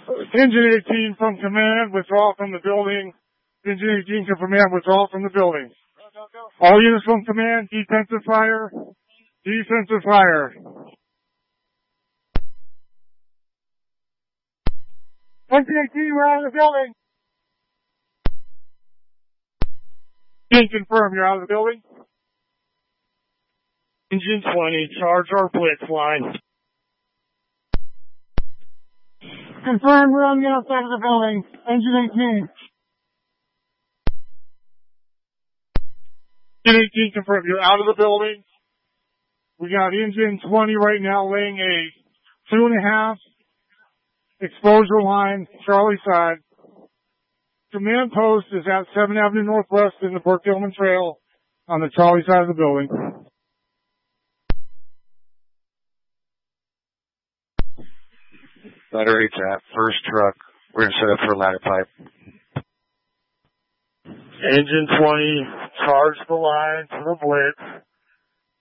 Engine 18 from command, withdraw from the building. Engine 18 from command, withdraw from the building. All units from command, defensive fire. Defensive fire. Engine 18, we're out of the building. Can confirm you're out of the building. Engine 20, charge our blitz line. Confirm we're on the outside of the building. Engine 18. Engine 18, confirm you're out of the building. We got engine 20 right now laying a 2.5 exposure line, Charlie side. Command post is at 7th Avenue Northwest in the Port Gilman Trail on the Charlie side of the building. Ladder 8 at first truck. We're going to set up for ladder pipe. Engine 20, charge the line to the blitz.